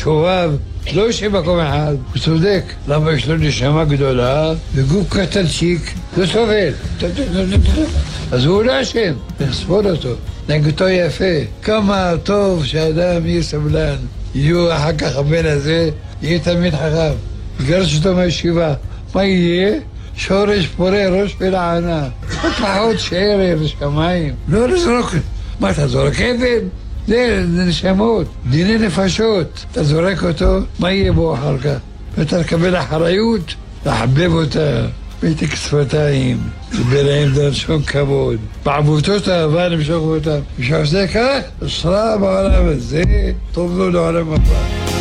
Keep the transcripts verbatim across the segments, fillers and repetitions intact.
שובב, לא יושב מקום אחד, הוא צודק. למה יש לו נשמה גדולה, וגוף קטנצ'יק, לא סובל. אז הוא לא אשם, נחספור אותו. נגדו יפה. כמה טוב שאדם יהיה סבלן. יהיו אחר כך הבן הזה, יהיה תמיד חכם. גרש אותו מהישיבה. מה יהיה? שורש פורה ראש ולענה. פחות שער לשמיים. לא לזרוק. מה, אתה זורק אבן? זה נשמות, דיני נפשות. אתה זורק אותו, מה יהיה בו אחר כך? ואתה לקבל אחריות, לחבב אותה. מתק שפתיים, דבר להם דרשון כבוד. בעבותות אהבה למשוך אותם. ושעושה כך, אשרה בעולם הזה, טוב לו לעולם הבא.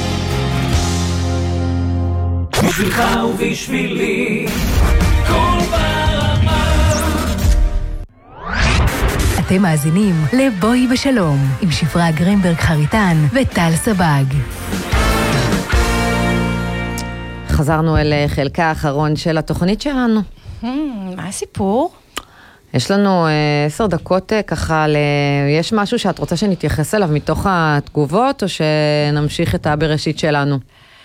בשבילך ובשבילי, כל ברמה. אתם מאזינים לבואי בשלום, עם שפרה גרינברג חריטן וטל סבג. חזרנו אל חלקה האחרון של התוכנית שלנו. Hmm, מה הסיפור? יש לנו עשר דקות ככה, ל... יש משהו שאת רוצה שנתייחס אליו מתוך התגובות, או שנמשיך את הבראשית שלנו?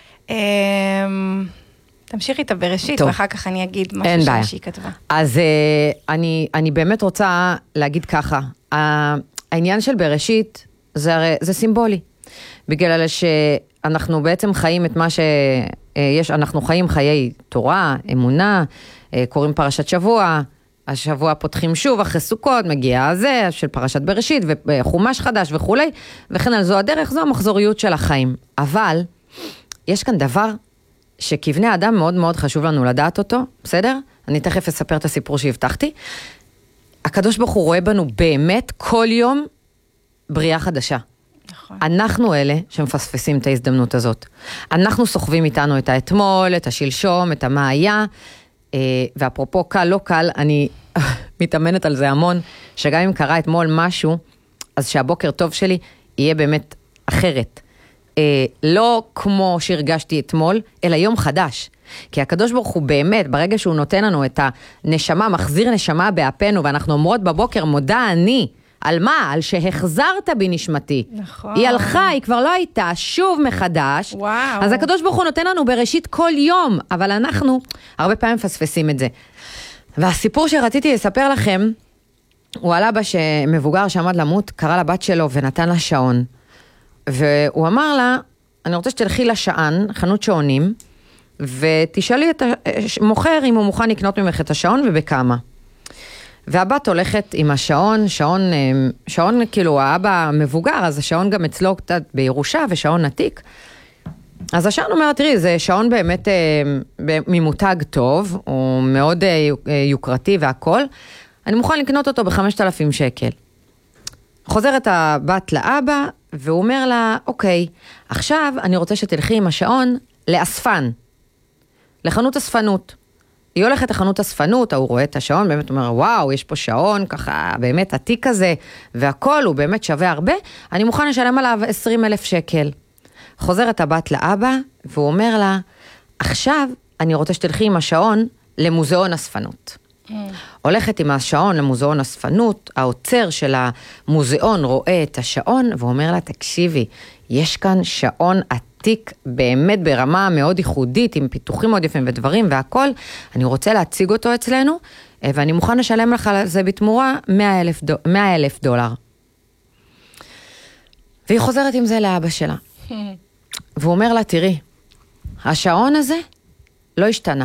תמשיכי את הבראשית, ואחר כך אני אגיד משהו שהיא כתבה. אז אני, אני באמת רוצה להגיד ככה, העניין של בראשית זה, זה סימבולי, בגלל שאנחנו בעצם חיים את מה שיש, אנחנו חיים חיי תורה, אמונה, קוראים פרשת שבוע, השבוע פותחים שוב אחרי סוכות, מגיע הזה של פרשת בראשית וחומש חדש וכולי, וכן על זו הדרך, זו המחזוריות של החיים. אבל יש כאן דבר שכבני אדם מאוד מאוד חשוב לנו לדעת אותו, בסדר? אני תכף אספר את הסיפור שהבטחתי. הקדוש ברוך הוא רואה בנו באמת כל יום בריאה חדשה. נכון. אנחנו אלה שמפספסים את ההזדמנות הזאת. אנחנו סוחבים איתנו את האתמול, את השלשום, את מה היה, ואפרופו קל לא קל, אני מתאמנת על זה המון, שגם אם קרה אתמול משהו, אז שהבוקר טוב שלי יהיה באמת אחרת. לא כמו שהרגשתי אתמול, אלא יום חדש. כי הקדוש ברוך הוא באמת, ברגע שהוא נותן לנו את הנשמה, מחזיר נשמה באפנו, ואנחנו אומרות בבוקר, מודה אני, על מה? על שהחזרת בי נשמתי. נכון. היא הלכה, היא כבר לא הייתה, שוב מחדש. וואו. אז הקדוש ברוך הוא נותן לנו בראשית כל יום, אבל אנחנו הרבה פעמים מפספסים את זה. והסיפור שרציתי לספר לכם, הוא על אבא שמבוגר שעמד למות, קרא לבת שלו ונתן לה שעון. והוא אמר לה, אני רוצה שתלכי לשען, חנות שעונים, ותשאלי את המוכר אם הוא מוכן לקנות ממך את השעון ובכמה. והבת הולכת עם השעון, שעון, שעון כאילו האבא מבוגר, אז השעון גם אצלו קצת בירושה ושעון עתיק. אז השעון אומר, תראי, זה שעון באמת ממותג טוב, הוא מאוד יוקרתי והכל, אני מוכן לקנות אותו ב-חמשת אלפים שקל. חוזרת הבת לאבא, והוא אומר לה, אוקיי, עכשיו אני רוצה שתלכי עם השעון לאספן, לחנות אספנות. היא הולכת לחנות אספנות, הוא רואה את השעון, באמת אומר, וואו, יש פה שעון, ככה באמת עתיק כזה, והכל הוא באמת שווה הרבה, אני מוכן לשלם עליו עשרים אלף שקל. חוזרת הבת לאבא, והוא אומר לה, עכשיו אני רוצה שתלכי עם השעון למוזיאון אספנות. Mm. הולכת עם השעון למוזיאון אספנות, העוצר של המוזיאון רואה את השעון, ואומר לה, תקשיבי, יש כאן שעון עתיק באמת ברמה מאוד ייחודית, עם פיתוחים מאוד יפים ודברים והכל, אני רוצה להציג אותו אצלנו, ואני מוכן לשלם לך על זה בתמורה מאה אלף דולר. והיא חוזרת עם זה לאבא שלה. והוא אומר לה, תראי, השעון הזה לא השתנה.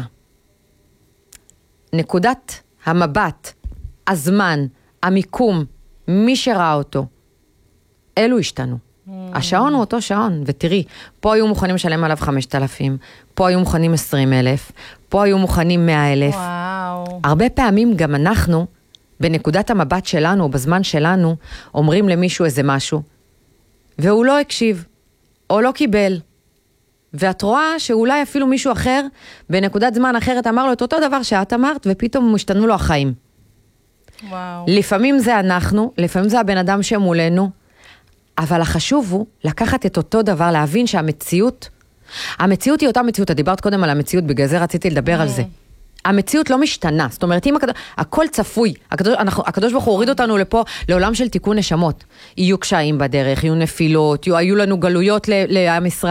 נקודת המבט, הזמן, המיקום, מי שראה אותו, אלו השתנו. השעון הוא אותו שעון, ותראי, פה היו מוכנים לשלם עליו חמשת אלפים, פה היו מוכנים עשרים אלף, פה היו מוכנים מאה אלף. וואו. הרבה פעמים גם אנחנו, בנקודת המבט שלנו, בזמן שלנו, אומרים למישהו איזה משהו, והוא לא הקשיב, או לא קיבל. ואת רואה שאולי אפילו מישהו אחר, בנקודת זמן אחרת אמר לו את אותו דבר שאת אמרת, ופתאום משתנו לו החיים. וואו. לפעמים זה אנחנו, לפעמים זה הבן אדם שמולנו, אבל החשוב הוא לקחת את אותו דבר, להבין שהמציאות, המציאות היא אותה מציאות, את דיברת קודם על המציאות, בגלל זה רציתי לדבר על זה. המציאות לא משתנה, זאת אומרת, אם הקדוש, הכל צפוי, הקדוש, אנחנו, הקדוש ברוך הוא הוריד אותנו לפה, לעולם של תיקון נשמות. יהיו קשיים בדרך, יהיו נפילות, יהיו, היו לנו גלויות לעם ישראל,